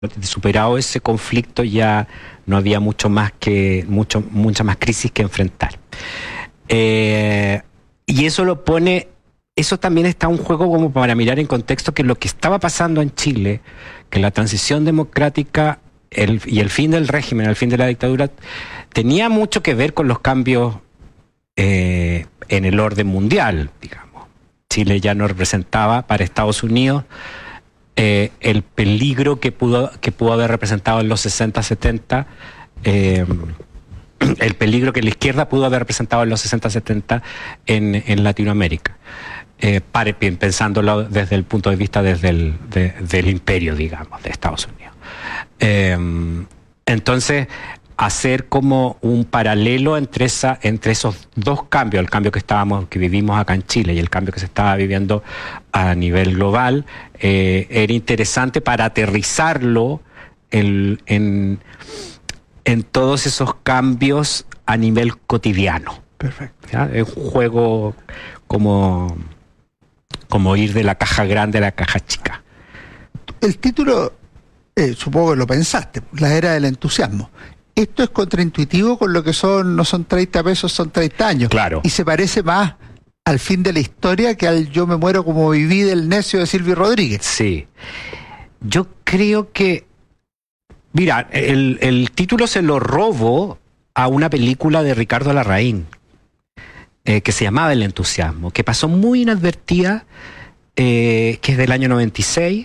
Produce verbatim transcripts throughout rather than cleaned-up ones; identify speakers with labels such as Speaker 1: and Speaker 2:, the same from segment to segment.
Speaker 1: superado ese conflicto ya no había mucho más que mucho mucha más crisis que enfrentar. Eh, y eso lo pone, eso también está un juego como para mirar en contexto que lo que estaba pasando en Chile, que la transición democrática el, y el fin del régimen, el fin de la dictadura, tenía mucho que ver con los cambios eh, en el orden mundial, digamos. Chile ya no representaba para Estados Unidos Eh, el peligro que pudo, que pudo haber representado en los sesenta, setenta, eh, el peligro que la izquierda pudo haber representado en los sesenta, setenta en, en Latinoamérica, eh, para, pensándolo desde el punto de vista desde el, de, del imperio, digamos, de Estados Unidos. Eh, entonces, hacer como un paralelo entre, esa, entre esos dos cambios, el cambio que estábamos, que vivimos acá en Chile y el cambio que se estaba viviendo a nivel global, eh, era interesante para aterrizarlo en, en, en todos esos cambios a nivel cotidiano.
Speaker 2: Perfecto.
Speaker 1: ¿Ya? Es un juego como, como ir de la caja grande a la caja chica.
Speaker 2: El título, eh, supongo que lo pensaste, La Era del Entusiasmo. Esto es contraintuitivo con lo que son, no son treinta pesos, son treinta años.
Speaker 1: Claro.
Speaker 2: Y se parece más al fin de la historia que al Yo me muero como viví del necio de Silvio Rodríguez.
Speaker 1: Sí. Yo creo que, mira, el, el título se lo robo a una película de Ricardo Larraín, eh, que se llamaba El Entusiasmo, que pasó muy inadvertida, eh, que es del año noventa y seis.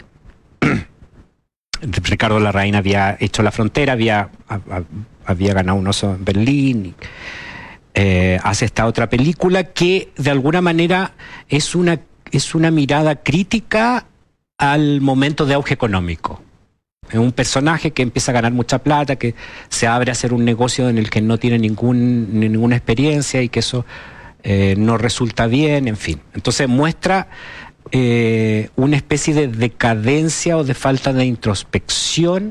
Speaker 1: Ricardo Larraín había hecho La Frontera, había, había ganado un Oso en Berlín. Eh, hace esta otra película que de alguna manera es una, es una mirada crítica al momento de auge económico. Es un personaje que empieza a ganar mucha plata, que se abre a hacer un negocio en el que no tiene ningún, ninguna experiencia y que eso eh, no resulta bien, en fin. Entonces muestra Eh, una especie de decadencia o de falta de introspección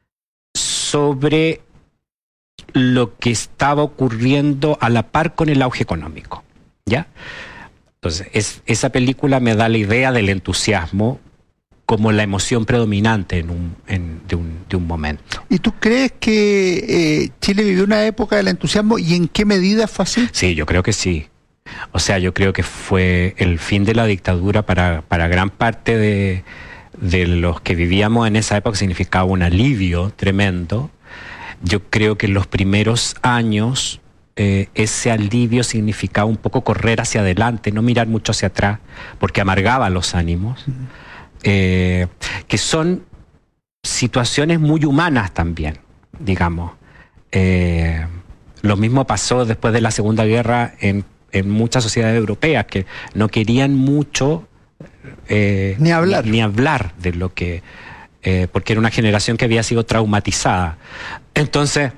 Speaker 1: sobre lo que estaba ocurriendo a la par con el auge económico, ¿ya? Entonces, es, esa película me da la idea del entusiasmo como la emoción predominante en un, en, de, un, de un momento.
Speaker 2: ¿Y tú crees que eh, Chile vivió una época del entusiasmo y en qué medida fue así?
Speaker 1: Sí, yo creo que sí. O sea, yo creo que fue el fin de la dictadura para, para gran parte de, de los que vivíamos en esa época, significaba un alivio tremendo. Yo creo que en los primeros años eh, ese alivio significaba un poco correr hacia adelante, no mirar mucho hacia atrás, porque amargaba los ánimos, eh, que son situaciones muy humanas también, digamos. Eh, lo mismo pasó después de la Segunda Guerra en en muchas sociedades europeas que no querían mucho eh,
Speaker 2: ni hablar
Speaker 1: ni, ni hablar de lo que eh, porque era una generación que había sido traumatizada. Entonces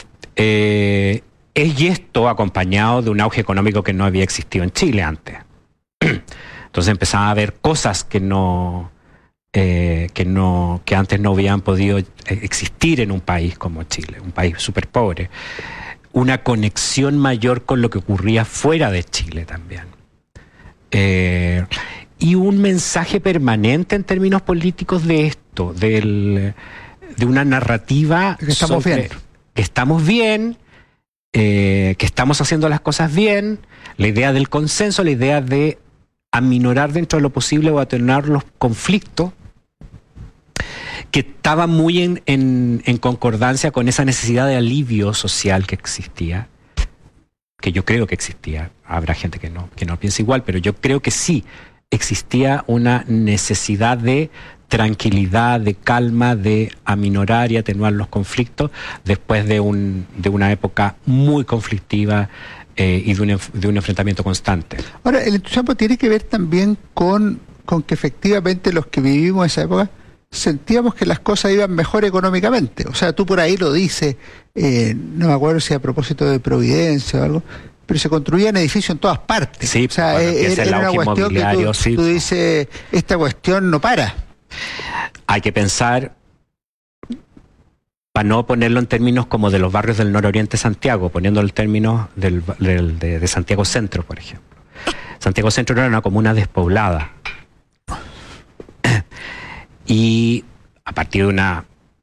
Speaker 1: eh, es esto acompañado de un auge económico que no había existido en Chile antes. Entonces empezaba a haber cosas que no eh, que no que antes no habían podido existir en un país como Chile, un país súper pobre. Una conexión mayor con lo que ocurría fuera de Chile también. Eh, y un mensaje permanente en términos políticos de esto, del, de una narrativa
Speaker 2: que estamos
Speaker 1: sobre,
Speaker 2: bien,
Speaker 1: que estamos bien, eh, que estamos haciendo las cosas bien, la idea del consenso, la idea de aminorar dentro de lo posible o atenuar los conflictos, que estaba muy en, en, en concordancia con esa necesidad de alivio social que existía, que yo creo que existía. Habrá gente que no, que no piensa igual, pero yo creo que sí existía una necesidad de tranquilidad, de calma, de aminorar y atenuar los conflictos después de, un, de una época muy conflictiva eh, y de un, de un enfrentamiento constante.
Speaker 2: Ahora, el entusiasmo tiene que ver también con, con que efectivamente los que vivimos esa época sentíamos que las cosas iban mejor económicamente. O sea, tú por ahí lo dices, eh, no me acuerdo si a propósito de Providencia o algo, pero se construían edificios en todas partes.
Speaker 1: Sí,
Speaker 2: o sea,
Speaker 1: bueno,
Speaker 2: eh, era una cuestión que tú,
Speaker 1: sí.
Speaker 2: tú dices, esta cuestión no para.
Speaker 1: Hay que pensar, para no ponerlo en términos como de los barrios del nororiente de Santiago, poniéndolo en términos del, del, de, de Santiago Centro, por ejemplo. Santiago Centro era una comuna despoblada. Y a partir de una